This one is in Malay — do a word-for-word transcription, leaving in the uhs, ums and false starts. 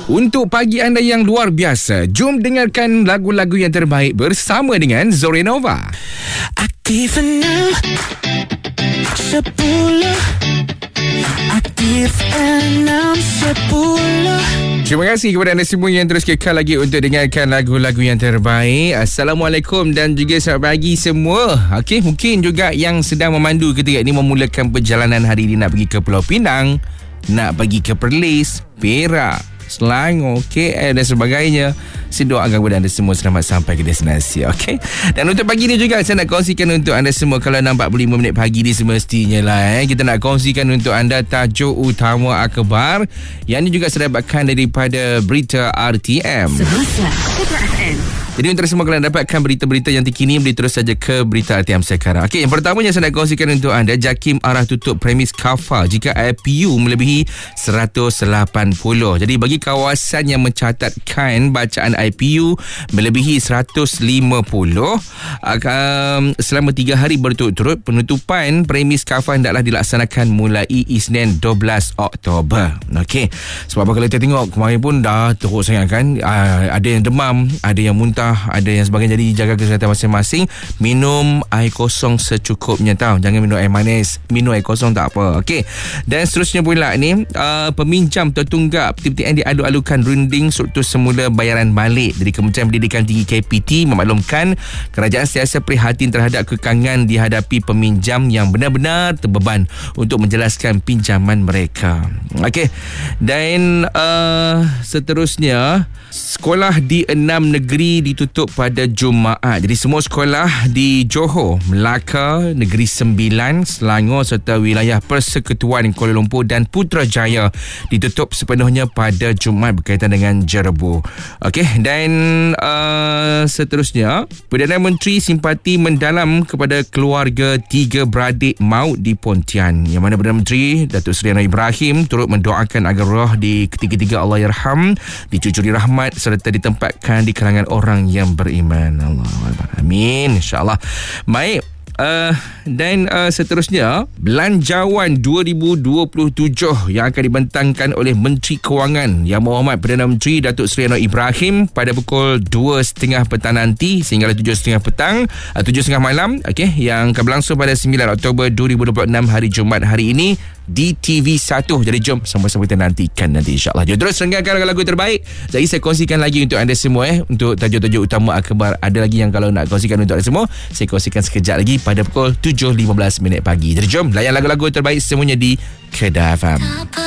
Untuk pagi anda yang luar biasa, jom dengarkan lagu-lagu yang terbaik bersama dengan Zorenova. Aktif enam sepuluh, aktif enam sepuluh. Terima kasih kepada anda semua yang terus kekal lagi untuk dengarkan lagu-lagu yang terbaik. Assalamualaikum dan juga selamat pagi semua. Okey, mungkin juga yang sedang memandu ketika ini memulakan perjalanan hari ini nak pergi ke Pulau Pinang, nak pergi ke Perlis, Perak, Selangor, K L dan sebagainya. Saya doakan kepada anda semua selamat sampai ke destinasi. Okey. Dan untuk pagi ni juga saya nak kongsikan untuk anda semua, kalau empat puluh lima minit pagi ni semestinya lah eh, kita nak kongsikan untuk anda tajuk utama akhbar yang ini juga saya dapatkan daripada berita R T M. Semasa Putra F M. Jadi untuk semua kalian dapatkan berita-berita yang terkini, boleh terus saja ke berita R T M sekarang. Okey, yang pertamanya saya nak kongsikan untuk anda, JAKIM arah tutup premis Kafar jika I P U melebihi seratus lapan puluh. Jadi bagi kawasan yang mencatatkan bacaan I P U melebihi seratus lima puluh, um, selama tiga hari berturut-turut, penutupan premis Kafar hendaklah dilaksanakan mulai Isnin dua belas Oktober. Okey, sebab apa, kalau kita tengok kemarin pun dah teruk sangat kan, uh, ada yang demam, ada yang muntah, ada yang sebagainya. Jadi jaga kesihatan masing-masing, minum air kosong secukupnya tau, jangan minum air manis, minum air kosong tak apa. Okey, dan seterusnya pula ni, uh, peminjam tertunggak P T N dialu-alukan runding struktur semula bayaran balik. Jadi Kementerian Pendidikan Tinggi K P T memaklumkan kerajaan sentiasa prihatin terhadap kekangan dihadapi peminjam yang benar-benar terbeban untuk menjelaskan pinjaman mereka. Okey, dan uh, seterusnya, sekolah di enam negeri ditutup pada Jumaat. Jadi semua sekolah di Johor, Melaka, Negeri Sembilan, Selangor serta wilayah Persekutuan Kuala Lumpur dan Putrajaya ditutup sepenuhnya pada Jumaat berkaitan dengan Jerebu. Okey, dan uh, seterusnya, Perdana Menteri simpati mendalam kepada keluarga tiga beradik maut di Pontian, yang mana Perdana Menteri Datuk Seri Anwar Ibrahim turut mendoakan agar roh di ketiga-tiga Allahyarham dicucuri rahmat serta ditempatkan di kalangan orang yang beriman. Allahuakbar. Amin, insya-Allah. Baik. Uh, dan uh, seterusnya, Belanjawan dua ribu dua puluh tujuh yang akan dibentangkan oleh Menteri Kewangan Yang Berhormat Perdana Menteri Datuk Seri Anwar Ibrahim pada pukul dua tiga puluh petang nanti sehingga tujuh tiga puluh petang, uh, tujuh tiga puluh malam, okey, yang akan berlangsung pada sembilan Oktober dua ribu dua puluh enam hari Jumaat hari ini di T V satu. Jadi jom sama-sama kita nantikan nanti, insya-Allah. Jom terus dengarkan lagu-lagu terbaik. Jadi saya kongsikan lagi untuk anda semua eh, untuk tajuk-tajuk utama akhbar. Ada lagi yang kalau nak kongsikan untuk anda semua, saya kongsikan sekejap lagi pada pukul tujuh lima belas minit pagi. Jadi jom layan lagu-lagu terbaik semuanya di Kedah F M.